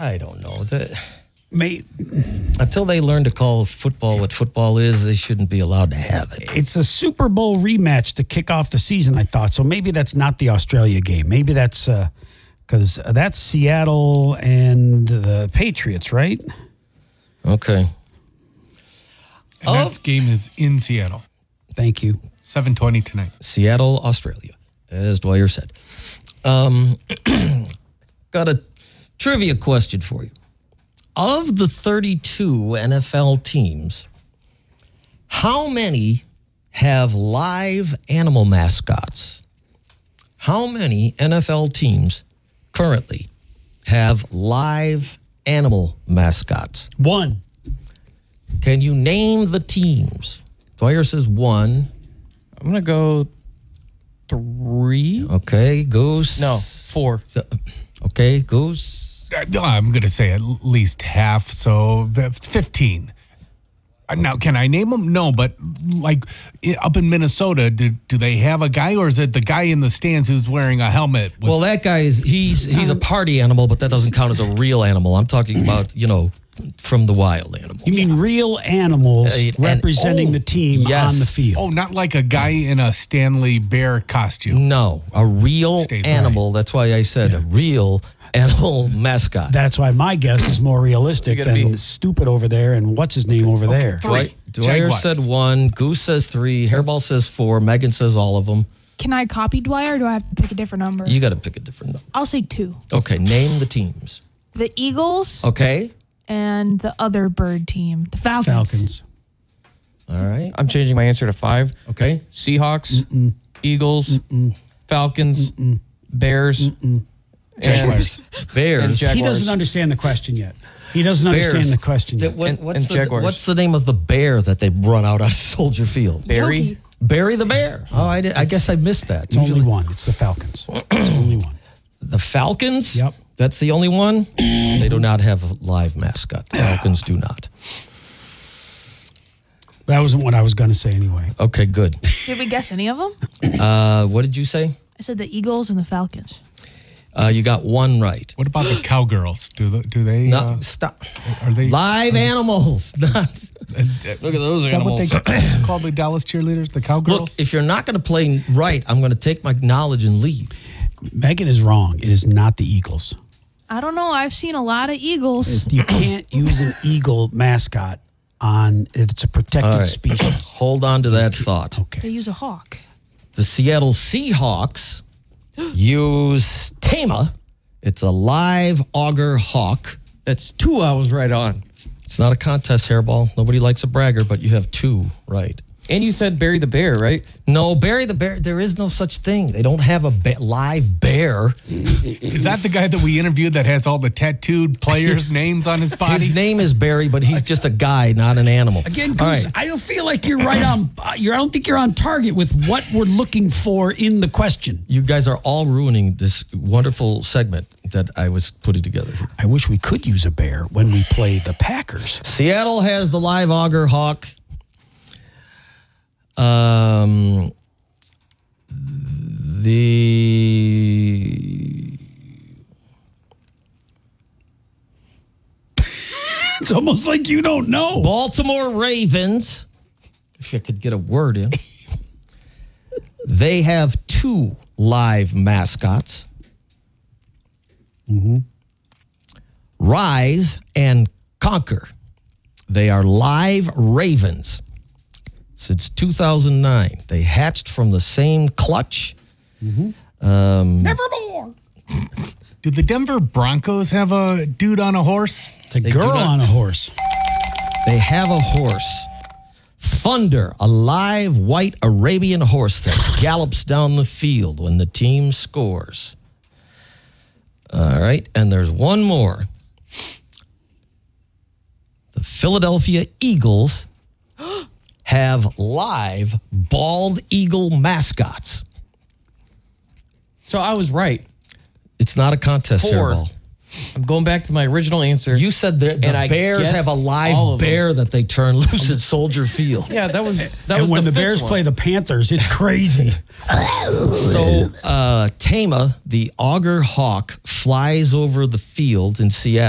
I don't know. Until they learn to call football what football is, they shouldn't be allowed to have it. It's a Super Bowl rematch to kick off the season, I thought. So maybe that's not the Australia game. Maybe that's because that's Seattle and the Patriots, right? Okay. And that game is in Seattle. Thank you. 7:20 tonight. Seattle, Australia, as Dwyer said. Got a trivia question for you. Of the 32 NFL teams, how many have live animal mascots? How many NFL teams currently have live animal mascots? 1. Can you name the teams? Dwyer says 1. I'm going to go 3. Okay, Goose. No, 4. Okay, Goose. I'm going to say at least half, so 15. Now, can I name them? No, but like up in Minnesota, do they have a guy, or is it the guy in the stands who's wearing a helmet? Well, that guy he's a party animal, but that doesn't count as a real animal. I'm talking about, from the wild animals. You mean real animals representing the team on the field? Oh, not like a guy in a Stanley Bear costume. No, a real animal. Right. That's why I said a real animal mascot. That's why my guess is more realistic than stupid over there and what's his name over there. 3. Dwyer said 1. Goose says 3. Hairball says 4. Megan says all of them. Can I copy Dwyer, or do I have to pick a different number? You got to pick a different number. I'll say 2. Okay, name the teams. The Eagles. Okay. And the other bird team, the Falcons. All right. I'm changing my answer to 5. Okay. Seahawks, Eagles, Falcons, Bears, Jaguars. Bears. And Jaguars. He doesn't understand the question yet. He doesn't understand the question yet. What's the name of the bear that they run out on Soldier Field? Barry? Barry the Bear. Oh, I guess I missed that. It's only one. It's the Falcons. It's only one. The Falcons? Yep. That's the only one? They do not have a live mascot. Falcons do not. That wasn't what I was going to say anyway. Okay, good. Did we guess any of them? What did you say? I said the Eagles and the Falcons. You got 1 right. What about the Cowgirls? Do they? No, stop. Are they live animals? Look at those animals. Is that what they call the Dallas cheerleaders? The Cowgirls? Look, if you're not going to play right, I'm going to take my knowledge and leave. Megan is wrong. It is not the Eagles. I don't know. I've seen a lot of eagles. You can't use an eagle mascot it's a protected species. Hold on to that thought. Okay. They use a hawk. The Seattle Seahawks use Tama. It's a live auger hawk. That's 2 I was right on. It's not a contest, Hairball. Nobody likes a bragger, but you have 2 right. And you said Barry the Bear, right? No, Barry the Bear, there is no such thing. They don't have a live bear. Is that the guy that we interviewed that has all the tattooed players' names on his body? His name is Barry, but he's just a guy, not an animal. Again, Goose, I don't feel like you're right on. I don't think you're on target with what we're looking for in the question. You guys are all ruining this wonderful segment that I was putting together here. I wish we could use a bear when we play the Packers. Seattle has the live auger hawk. It's almost like you don't know. Baltimore Ravens, if I could get a word in, they have 2 live mascots. Rise and Conquer. They are live ravens. Since 2009, they hatched from the same clutch. Nevermore. Do the Denver Broncos have a dude on a horse? It's a girl on a horse. They have a horse. Thunder, a live white Arabian horse that gallops down the field when the team scores. All right, and there's one more. The Philadelphia Eagles have live bald eagle mascots. So I was right. It's not a contest, 4. Hairball. I'm going back to my original answer. You said the Bears have a live bear that they turn loose at Soldier Field. Yeah, that was and when the Bears one. play the Panthers, it's crazy. So Tama, the auger hawk, flies over the field in Seattle.